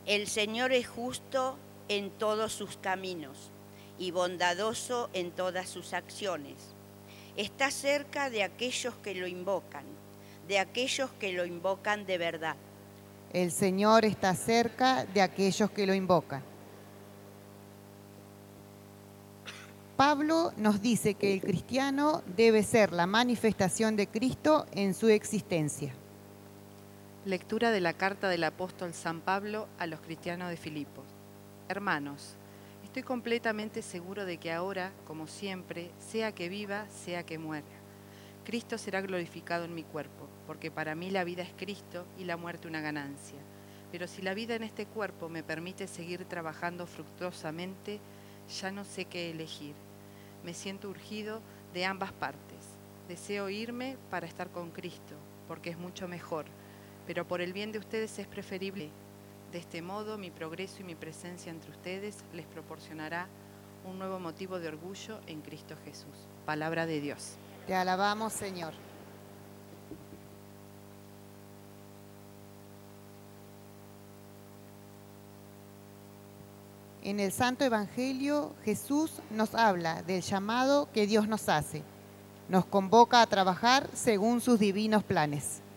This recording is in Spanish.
El Señor es justo en todos sus caminos y bondadoso en todas sus acciones. Está cerca de aquellos que lo invocan de verdad. El Señor está cerca de aquellos que lo invocan. Pablo nos dice que el cristiano debe ser la manifestación de Cristo en su existencia. Lectura de la carta del apóstol San Pablo a los cristianos de Filipos. Hermanos, estoy completamente seguro de que ahora, como siempre, sea que viva, sea que muera, Cristo será glorificado en mi cuerpo, porque para mí la vida es Cristo y la muerte una ganancia. Pero si la vida en este cuerpo me permite seguir trabajando fructuosamente, ya no sé qué elegir. Me siento urgido de ambas partes. Deseo irme para estar con Cristo, porque es mucho mejor, pero por el bien de ustedes es preferible. De este modo, mi progreso y mi presencia entre ustedes les proporcionará un nuevo motivo de orgullo en Cristo Jesús. Palabra de Dios. Te alabamos, Señor. En el Santo Evangelio, Jesús nos habla del llamado que Dios nos hace. Nos convoca a trabajar según sus divinos planes.